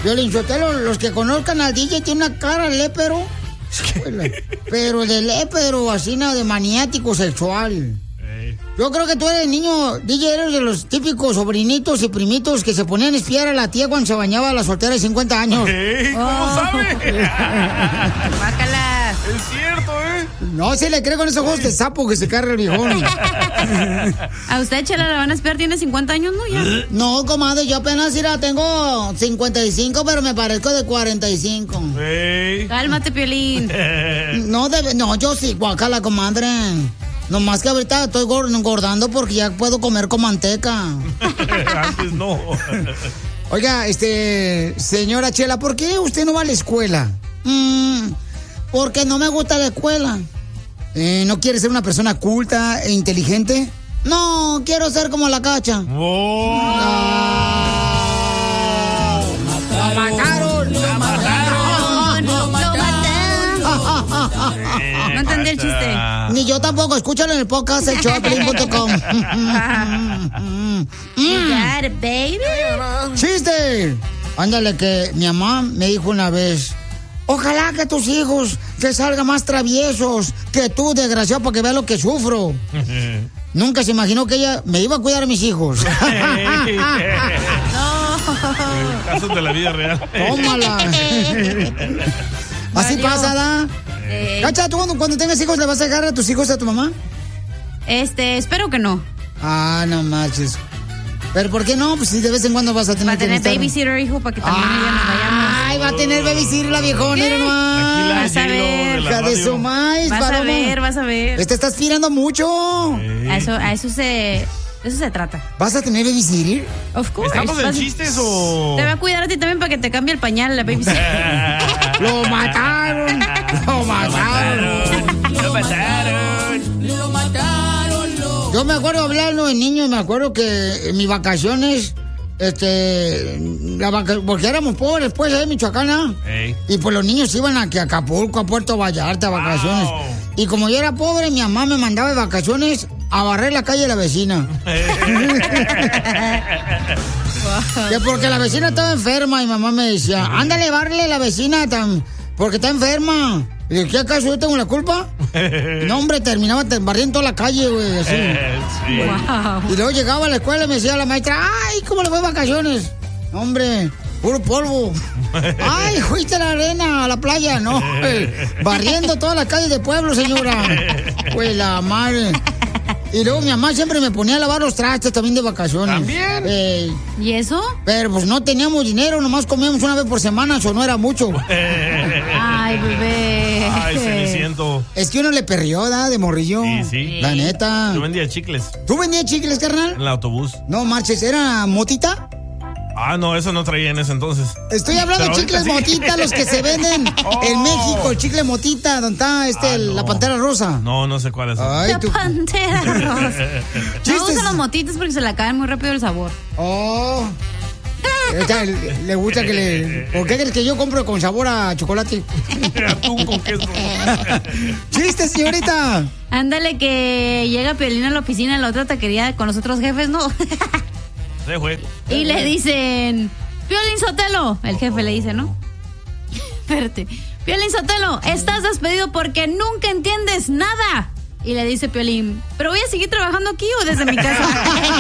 Piolín Sotelo, los que conozcan al DJ tiene una cara lépero. Pero de lépero, así, ¿no? De maniático sexual. Yo creo que tú eres niño, DJ, eres de los típicos sobrinitos y primitos que se ponían a espiar a la tía cuando se bañaba a la soltera de 50 años. ¿Cómo sabe? Bácala. Es cierto, ¿eh? No se le cree con esos ojos de sapo que se carga el viejón. ¿A usted, Chela, la van a espiar? ¿Tiene 50 años, no? Ya. No, comadre, yo apenas tengo 55, pero me parezco de 45. Cálmate, Piolín. No, yo sí, guacala, comadre. Nomás que ahorita estoy engordando porque ya puedo comer con manteca. Antes no. Oiga, señora Chela, ¿por qué usted no va a la escuela? Porque no me gusta la escuela. ¿No quiere ser una persona culta e inteligente? No, quiero ser como la Cacha. ¡Oh! ¡Lo mataron! No entendí el chiste. Ni yo tampoco. Escúchalo en el podcast, el showpelín.com. ¡Chiste! Ándale, que mi mamá me dijo una vez: ojalá que tus hijos te salgan más traviesos que tú, desgraciado, para que veas lo que sufro. Nunca se imaginó que ella me iba a cuidar a mis hijos. Casos de la vida real. Tómala. Así pasa, ¿da? Cacha, ¿tú cuando tengas hijos le vas a dejar a tus hijos a tu mamá? Espero que no. Ah, no manches. ¿Pero por qué no? Pues si de vez en cuando vas a tener que tener babysitter, hijo, para que también ya nos vayamos. Ay, va a tener babysitter la viejona, hermano. Vas a ver. Hija de su maíz, vas a ver. Te estás tirando mucho. A eso se trata. ¿Vas a tener babysitter? Of course. ¿Estamos en chistes o...? Te va a cuidar a ti también para que te cambie el pañal, la babysitter. ¡Lo mataron! ¡Lo mataron! Yo me acuerdo hablando de niño, me acuerdo que en mis vacaciones, porque éramos pobres, pues, en Michoacán, y pues los niños iban a Acapulco, a Puerto Vallarta, a vacaciones. Y como yo era pobre, mi mamá me mandaba de vacaciones a barrer la calle de la vecina. Que porque la vecina estaba enferma, y mamá me decía: ándale, bárrele a la vecina, porque está enferma. ¿Y qué acaso yo tengo la culpa? No, hombre, terminaba barriendo toda la calle, güey, así. Sí. Wow. Y luego llegaba a la escuela y me decía la maestra: ay, ¿cómo le fue de vacaciones? Hombre, puro polvo. Ay, fuiste a la arena, a la playa. No, barriendo toda la calle de pueblo, señora. Pues la madre. Y luego mi mamá siempre me ponía a lavar los trastes también de vacaciones. ¿También? ¿Y eso? Pero pues no teníamos dinero, nomás comíamos una vez por semana, eso no era mucho. Ay, bebé. Ay, Ceniciento. Es que uno le perrió, ¿da? De morrillo. Sí. La neta. Yo vendía chicles. ¿Tú vendías chicles, carnal? En el autobús. No marches, ¿era motita? Ah, no, eso no traía en ese entonces. Estoy hablando de chicles motita, los que se venden en México, el chicle motita, donde está no. la pantera rosa. No sé cuál es. Ay, la pantera rosa. No usan los motitas porque se le acaban muy rápido el sabor. Oh. Le gusta que le... ¿Por qué crees que yo compro con sabor a chocolate? Atún con queso. ¡Chiste, señorita! Ándale, que llega Piolín a la oficina en la otra taquería con los otros jefes, ¿no? Y le dicen: Piolín Sotelo. El jefe le dice, ¿no? Espérate. Piolín Sotelo, estás despedido porque nunca entiendes nada. Y le dice Piolín: ¿pero voy a seguir trabajando aquí o desde mi casa?